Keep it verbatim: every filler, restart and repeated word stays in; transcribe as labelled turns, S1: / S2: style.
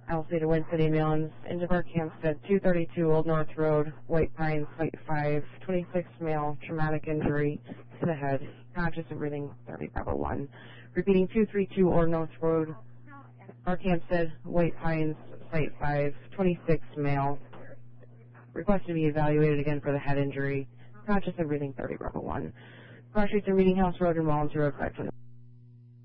S1: Alcida Wind City Mills, into Burke Hampstead, two thirty-two Old North Road, White Pines, Site five, twenty-six male, traumatic injury to the head, conscious of breathing, thirty Bravo one. Repeating, two thirty-two Old North Road, Burke Hampstead, White Pines, Site five, twenty-six male, requested to be evaluated again for the head injury, conscious of breathing, thirty Bravo one. Cross Streets and Meeting House Road and Wallens Road, five twenty.